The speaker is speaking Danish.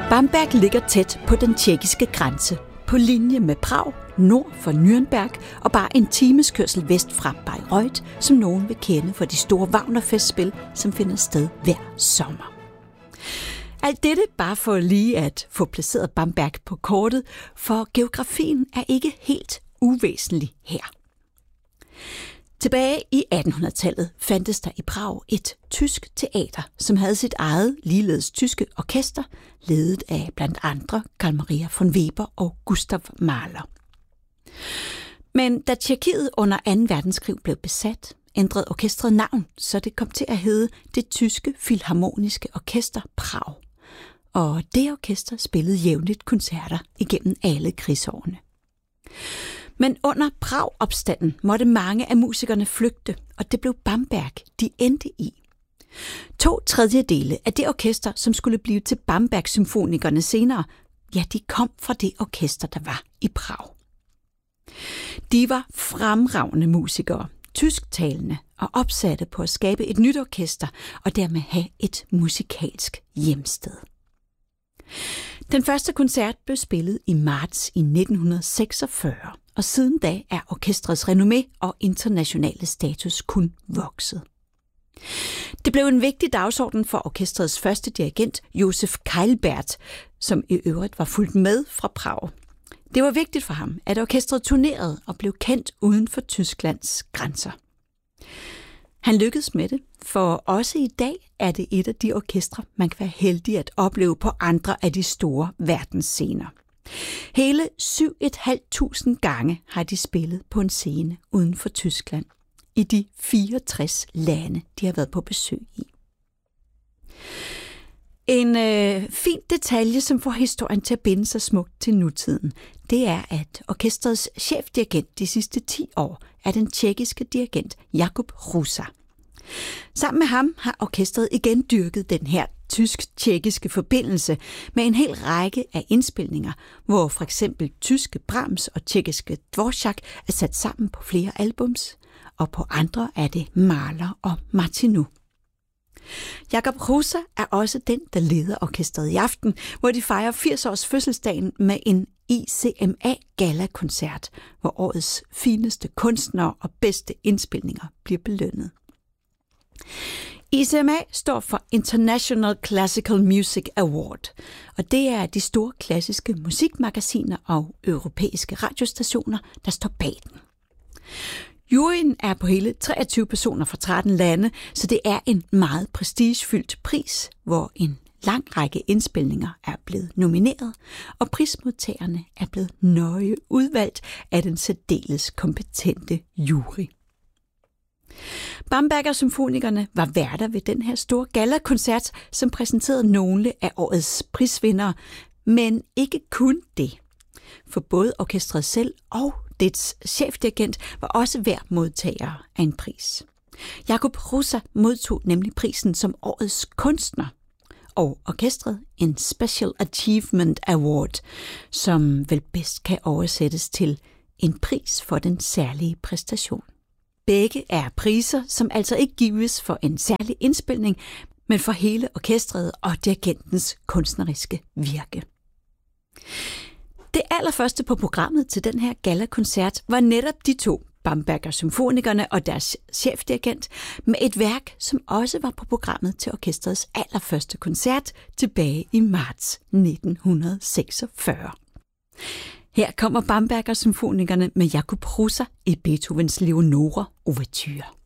Bamberg ligger tæt på den tjekkiske grænse, på linje med Prag, nord for Nürnberg og bare en times kørsel vest fra Bayreuth, som nogen vil kende for de store Wagner-festspil, som finder sted hver sommer. Alt dette bare for lige at få placeret Bamberg på kortet, for geografien er ikke helt uvæsentlig her. Tilbage i 1800-tallet fandtes der i Prag et tysk teater, som havde sit eget ligeledes tyske orkester, ledet af blandt andre Carl Maria von Weber og Gustav Mahler. Men da Tjekkiet under 2. verdenskrig blev besat, ændrede orkestret navn, så det kom til at hedde Det Tyske Filharmoniske Orkester Prag. Og det orkester spillede jævnligt koncerter igennem alle krigsårene. Men under Prag-opstanden måtte mange af musikerne flygte, og det blev Bamberg, de endte i. 2/3 af det orkester, som skulle blive til Bamberg-symfonikerne senere, ja, de kom fra det orkester, der var i Prag. De var fremragende musikere, tysktalende og opsatte på at skabe et nyt orkester og dermed have et musikalsk hjemsted. Den første koncert blev spillet i marts i 1946, og siden da er orkestrets renommé og internationale status kun vokset. Det blev en vigtig dagsorden for orkestrets første dirigent, Josef Keilbert, som i øvrigt var fulgt med fra Prag. Det var vigtigt for ham, at orkestret turnerede og blev kendt uden for Tysklands grænser. Han lykkedes med det, for også i dag er det et af de orkestre, man kan være heldig at opleve på andre af de store verdensscener. Hele 7.500 gange har de spillet på en scene uden for Tyskland, i de 64 lande, de har været på besøg i. En fin detalje, som får historien til at binde sig smukt til nutiden, det er, at orkestrets chefdirigent de sidste 10 år er den tjekkiske dirigent Jakub Hrusa. Sammen med ham har orkestret igen dyrket den her tysk-tjekkiske forbindelse med en hel række af indspilninger, hvor for eksempel tyske Brahms og tjekkiske Dvořák er sat sammen på flere albums, og på andre er det Mahler og Martinu. Jakub Hrusa er også den, der leder orkestret i aften, hvor de fejrer 80-års fødselsdagen med en ICMA-gala-koncert, hvor årets fineste kunstnere og bedste indspilninger bliver belønnet. ICMA står for International Classical Music Award, og det er de store klassiske musikmagasiner og europæiske radiostationer, der står bag den. Juryen er på hele 23 personer fra 13 lande, så det er en meget prestigefyldt pris, hvor en lang række indspilninger er blevet nomineret, og prismodtagerne er blevet nøje udvalgt af den særdeles kompetente jury. Bamberger Symfonikerne var værter ved den her store gala-koncert, som præsenterede nogle af årets prisvindere, men ikke kun det. For både orkestret selv og dets chefdirigent var også hver modtager af en pris. Jakub Hrusa modtog nemlig prisen som årets kunstner, og orkestret en Special Achievement Award, som vel bedst kan oversættes til en pris for den særlige præstation. Begge er priser, som altså ikke gives for en særlig indspilning, men for hele orkestret og dirigentens kunstneriske virke. Det allerførste på programmet til den her gala-koncert var netop de to, Bamberger Symfonikerne og deres chefdirigent, med et værk, som også var på programmet til orkestrets allerførste koncert tilbage i marts 1946. Her kommer Bamberger Symfonikerne med Jakub Hrusa i Beethovens Leonore Ouverture.